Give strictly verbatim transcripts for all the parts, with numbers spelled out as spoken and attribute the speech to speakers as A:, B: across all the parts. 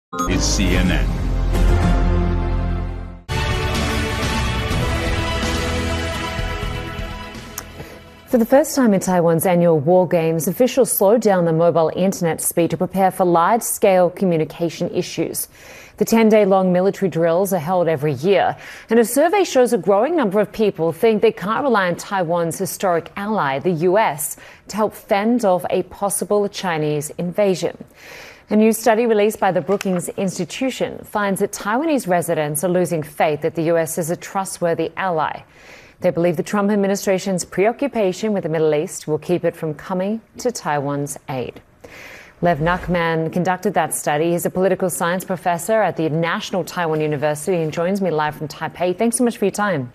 A: is C N N.
B: For the first time in Taiwan's annual War Games, officials slowed down the mobile internet speed to prepare for large-scale communication issues. The ten-day-long military drills are held every year, and a survey shows a growing number of people think they can't rely on Taiwan's historic ally, the U S, to help fend off a possible Chinese invasion. A new study released by the Brookings Institution finds that Taiwanese residents are losing faith that the U S is a trustworthy ally. They believe the Trump administration's preoccupation with the Middle East will keep it from coming to Taiwan's aid. Lev Nachman conducted that study. He's a political science professor at the National Taiwan University and joins me live from Taipei. Thanks so much for your time.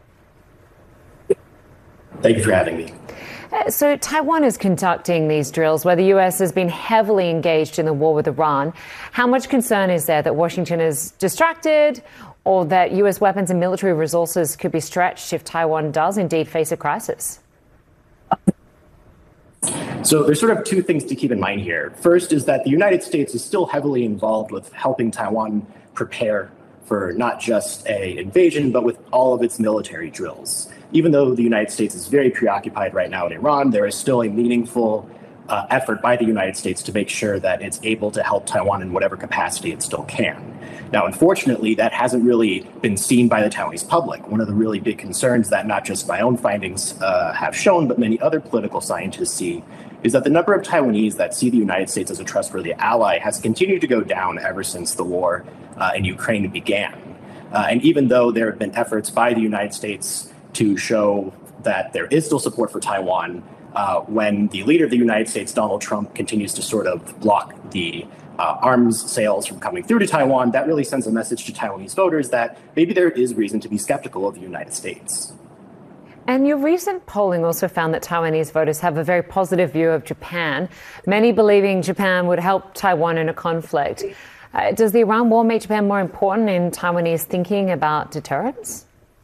C: Thank you for having me.
B: Uh, so Taiwan is conducting these drills where the U S has been heavily engaged in the war with Iran. How much concern is there that Washington is distracted, or that U S weapons and military resources could be stretched if Taiwan does indeed face a crisis?
C: So there's sort of two things to keep in mind here. First is that the United States is still heavily involved with helping Taiwan prepare for not just an invasion, but with all of its military drills. Even though the United States is very preoccupied right now in Iran, there is still a meaningful uh, effort by the United States to make sure that it's able to help Taiwan in whatever capacity it still can. Now, unfortunately, that hasn't really been seen by the Taiwanese public. One of the really big concerns that not just my own findings uh, have shown, but many other political scientists see, is that the number of Taiwanese that see the United States as a trustworthy ally has continued to go down ever since the war uh, in Ukraine began. Uh, and even though there have been efforts by the United States to show that there is still support for Taiwan, uh, when the leader of the United States, Donald Trump, continues to sort of block the Uh, arms sales from coming through to Taiwan, that really sends a message to Taiwanese voters that maybe there is reason to be skeptical of the United States.
B: And your recent polling also found that Taiwanese voters have a very positive view of Japan, many believing Japan would help Taiwan in a conflict. Uh, does the Iran war make Japan more important in Taiwanese thinking about deterrence?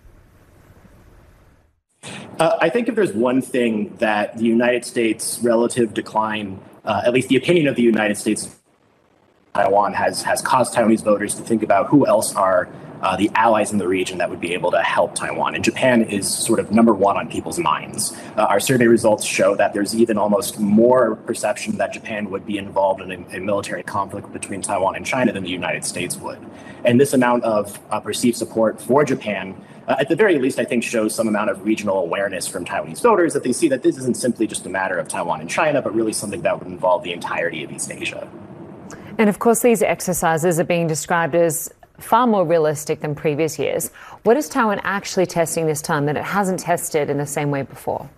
C: Uh, I think if there's one thing that the United States' relative decline, uh, at least the opinion of the United States Taiwan has has caused Taiwanese voters to think about who else are uh, the allies in the region that would be able to help Taiwan. And Japan is sort of number one on people's minds. Uh, our survey results show that there's even almost more perception that Japan would be involved in a, a military conflict between Taiwan and China than the United States would. And this amount of uh, perceived support for Japan, uh, at the very least, I think shows some amount of regional awareness from Taiwanese voters that they see that this isn't simply just a matter of Taiwan and China, but really something that would involve the entirety of East Asia.
B: And of course, these exercises are being described as far more realistic than previous years. What is Taiwan actually testing this time that it hasn't tested in the same way before?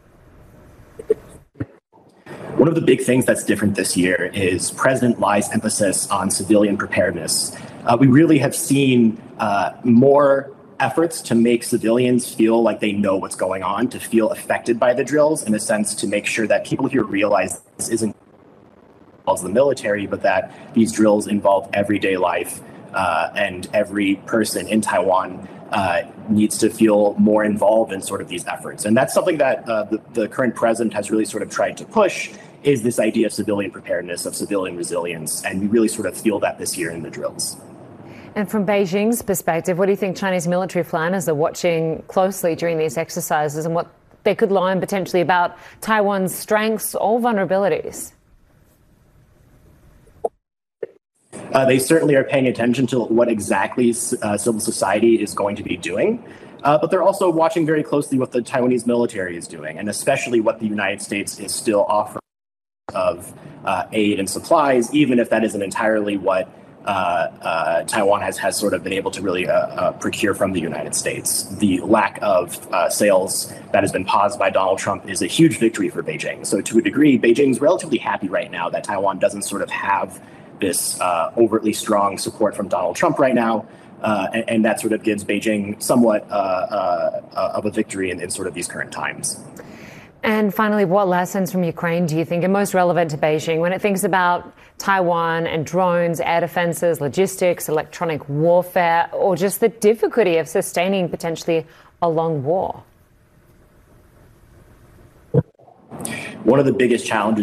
C: One of the big things that's different this year is President Lai's emphasis on civilian preparedness. Uh, we really have seen uh, more efforts to make civilians feel like they know what's going on, to feel affected by the drills, in a sense to make sure that people here realize this isn't the military, but that these drills involve everyday life, uh, and every person in Taiwan uh, needs to feel more involved in sort of these efforts. And that's something that uh, the, the current president has really sort of tried to push, is this idea of civilian preparedness, of civilian resilience. And we really sort of feel that this year in the drills.
B: And from Beijing's perspective, what do you think Chinese military planners are watching closely during these exercises, and what they could learn potentially about Taiwan's strengths or vulnerabilities?
C: Uh, they certainly are paying attention to what exactly uh, civil society is going to be doing, uh, but they're also watching very closely what the Taiwanese military is doing, and especially what the United States is still offering of uh, aid and supplies, even if that isn't entirely what uh, uh, Taiwan has, has sort of been able to really uh, uh, procure from the United States. The lack of uh, sales that has been paused by Donald Trump is a huge victory for Beijing. So to a degree, Beijing's relatively happy right now that Taiwan doesn't sort of have this uh, overtly strong support from Donald Trump right now, uh, and, and that sort of gives Beijing somewhat uh, uh, of a victory in, in sort of these current times.
B: And finally, what lessons from Ukraine do you think are most relevant to Beijing when it thinks about Taiwan and drones, air defenses, logistics, electronic warfare, or just the difficulty of sustaining potentially a long war?
C: One of the biggest challenges